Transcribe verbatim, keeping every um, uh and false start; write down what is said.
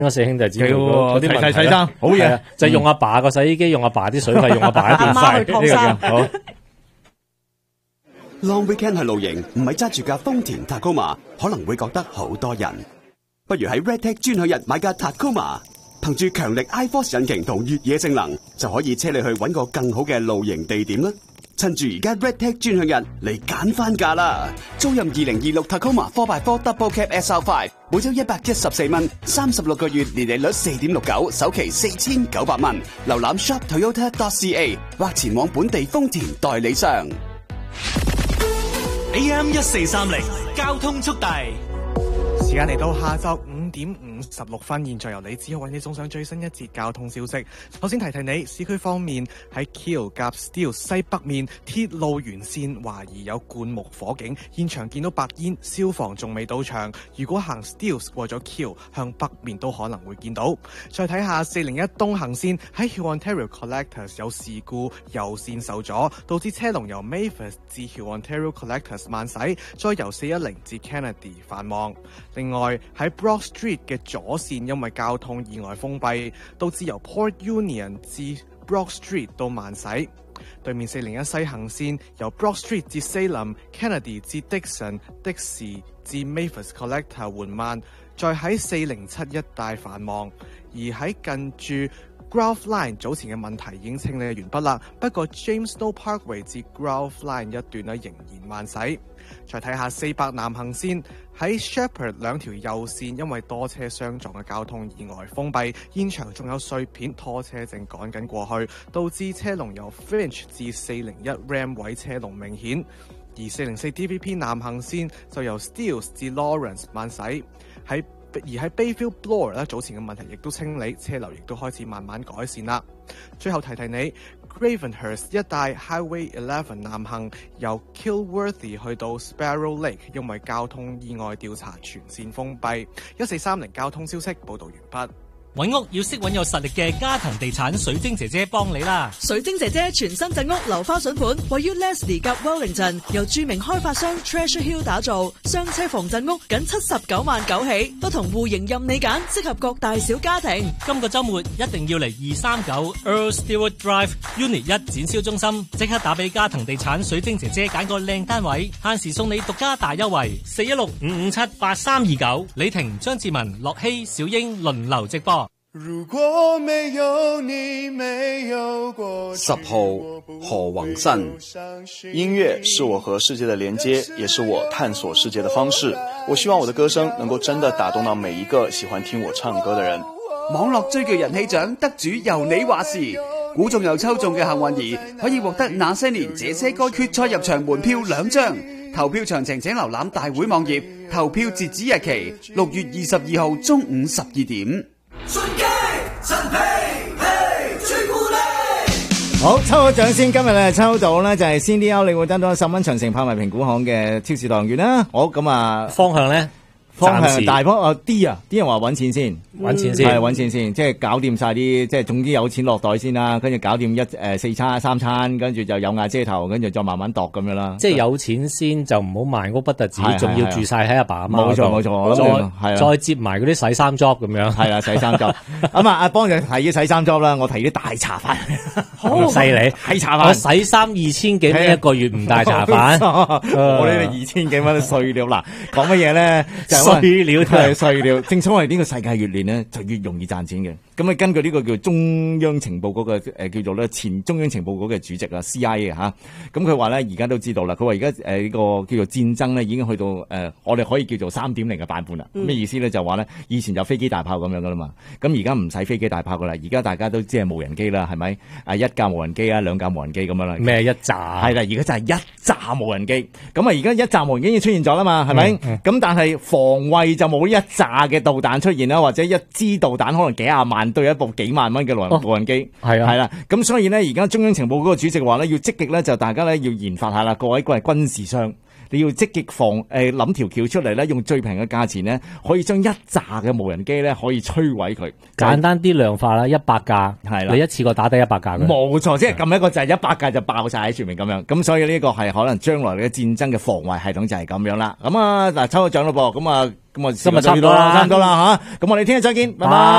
嗰四兄弟姊妹嗰啲問題洗衫好嘢， 就用阿爸個洗衣機，用阿爸啲水費，用阿爸啲電費，呢個叫好。 Long weekend 去露營，唔係揸住架豐田 Tacoma， 可能會覺得好多人。不如喺 Redtech 專享日買架 Tacoma， 憑住強力 iForce 引擎同越野性能，就可以車你去揾個更好嘅露營地點啦。趁住而家 Redtech 專享日嚟揀翻價啦！租任二零二六 Tacoma 四 by 四 Double Cab S R 五， 每週一百一十四蚊，三十六個月年利率四點六九，首期四千九百蚊。瀏覽 shop toyota dot c a 或前往本地豐田代理商。 A M 一四三零交通速遞， 時間嚟到下晝五點五十六分，現在由李子豪為你送上最新一節交通消息。首先提提你，市區方面喺 Keele 夾 Steeles 西北面鐵路沿線懷疑有灌木火警，現場見到白煙，消防仲未到場。如果行 Steeles 過咗 Keele 向北面都可能會見到。再睇下四零一東行線喺 Huon Ontario Collectors 有事故，右線受阻，導致車龍由 Mavis 至 Huon Ontario Collectors 慢駛，再由四一零至 Kennedy 繁忙。另外喺 Broad Street 嘅左線因為交通意外封閉，導致由 Port Union 至 Broad Street 到慢駛。對面四零一西行線由 Broad Street 至 Salem、Kennedy 至 Dixon、的士至 Mavis Collector 緩慢，再喺四零七一帶繁忙。而喺近住 Grove Line 早前嘅問題已經清理完畢啦，不過 James Snow Parkway 至 Grove Line 一段咧仍然慢駛。再睇下四百南行線喺 Shepherd 兩條右線因為多車相撞嘅交通意外封閉，現場仲有碎片拖車正趕緊過去，導致車龍由 Finch 至四零一 Ram 位車龍明顯。而四零四 D V P 南行線就由 Steeles 至 Lawrence 慢駛，喺而喺 Bayfield Bloor 咧，早前嘅問題亦都清理，車流亦都開始慢慢改善啦。最後提提你 ，Gravenhurst 一帶 Highway 十一南行由 Kilworthy 去到 Sparrow Lake， 因為交通意外調查全線封閉。一四三零交通消息報道完畢。 揾屋要識揾有實力嘅嘉騰地產水晶姐姐幫你啦！ 水晶姐姐全新鎮屋樓花筍盤，位於 Leslie 及 Wellington， 由著名開發商 Treasure Hill 打造，雙車房鎮屋僅七十九萬九起，不同戶型任你揀，適合各大小家庭。 今個週末一定要嚟二三九 Earl Stewart Drive Unit 一展銷中心，即刻打俾嘉騰地產水晶姐姐揀個靚單位，限時送你獨家大優惠，四一六五五七八三二九。李婷、張志文、樂希、小英輪流直播。 如果沒有你沒有過去。 十號何宏新，音樂是我和世界的連接，也是我探索世界的方式。我希望我的歌聲能夠真的打動到每一個喜歡聽我唱歌的人。 網絡追劇人氣獎得主由你話事，估中又抽中嘅幸運兒可以獲得那些年這些歌決賽入場門票兩張。投票詳情請瀏覽大會網頁，投票截止日期六月二十二號中午十二點。 好，抽咗獎先，今日咧抽到咧就係 Cindy O， 你會得到十蚊長城拍賣評估行嘅超市檔員啦。好，咁啊方向咧？ 方向大方啊啲啊，啲人話揾錢先， 揾錢先， 係揾錢先，即係搞掂晒啲，即係總之有錢落袋先啦，跟住搞掂一誒、呃、四餐三餐，跟住就有瓦遮頭，跟住再慢慢度咁樣啦。 即係有錢先就唔好賣屋不特止，仲要住晒喺阿爸阿媽。 冇錯冇錯，我再係再接埋嗰啲洗衫 job 咁樣。 係啦，洗衫 job。咁啊，阿邦就提啲洗衫 job 啦，我提啲大茶飯。 好犀利， 係茶飯。 我洗衫二千幾蚊一個月唔大茶飯。 我呢個二千幾蚊碎料嗱，講乜嘢咧？ 碎料。 碎料，正所謂呢個世界越亂呢，就越容易賺錢嘅。咁啊，根據呢個叫中央情報嗰個誒叫做咧前中央情報局嘅主席啊 C I A 嚇，咁佢話咧而家都知道啦。佢話而家誒呢個叫做戰爭咧已經去到誒、呃、我哋可以叫做三點零嘅版本啦。咩、嗯、意思咧？就話咧以前有飛機大炮咁樣噶啦嘛，咁而家唔使飛機大炮噶啦，而家大家都知係無人機啦，係咪？啊一架無人機啊，兩架無人機咁樣啦。咩一紮？係啦，而家就係一紮無人機。咁啊，而家一紮無人機已經出現咗啦嘛，係咪？咁、嗯嗯、但係防衛就冇一紮嘅導彈出現啦，或者一支導彈可能幾廿萬對一部幾萬蚊嘅無人無人機，係、哦、啊，係啦。咁所以呢，而家中央情報嗰個主席話呢，要積極咧就大家咧要研發下啦，各位各係軍事商。 你要積極防誒諗條橋出嚟咧，用最平嘅價錢咧，可以將一紮嘅無人機咧可以摧毀佢。 簡單啲量化啦，一百架係啦，你一次過打低一百架。 冇錯，即係撳一個掣，一百架就爆晒喺前面咁樣。咁所以呢個係可能將來嘅戰爭嘅防衛系統就係咁樣啦。咁啊嗱，抽個獎咯噃，咁啊咁啊今日差唔多啦，差唔多啦吓。咁我哋聽日再見，拜拜。